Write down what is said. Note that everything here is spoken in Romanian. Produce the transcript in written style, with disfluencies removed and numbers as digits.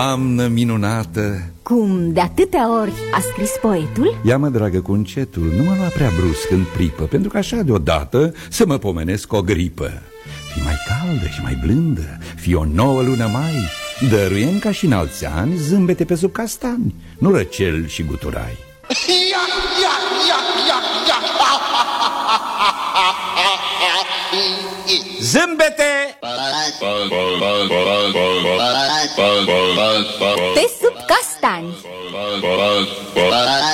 Amnă minunată. Cum de atâtea ori a scris poetul? Ia-mă, dragă, cu încetul, nu mă lua prea brusc în pripă, pentru că așa deodată să mă pomenesc o gripă. Fii mai caldă și mai blândă, fii o nouă lună mai, dăruiem ca și în alți ani zâmbete pe sub castani, nu răcel și guturai. Zâmbete Pe sub castani.